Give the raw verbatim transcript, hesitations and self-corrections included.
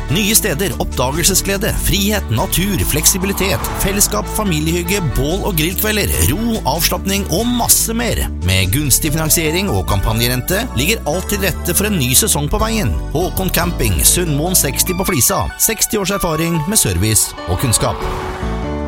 Nye steder, oppdagelsesglede, frihet, natur, fleksibilitet, fellesskap, familiehygge, bål og grillkvelder, ro, avslappning og masse mer. Med gunstig finansiering og kampanjerente ligger alt til rette for en ny sesong på veien. Håkon Camping, Sundmoen seksti på Flisa. seksti års erfaring med service og kunnskap.